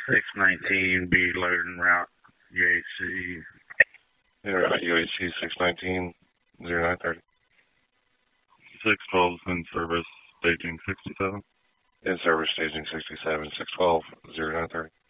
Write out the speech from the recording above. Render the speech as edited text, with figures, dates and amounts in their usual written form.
619 B loading route UHC. Yeah, UHC 619-0930. 612 in service, staging 67. In service, staging 67, 612-0930.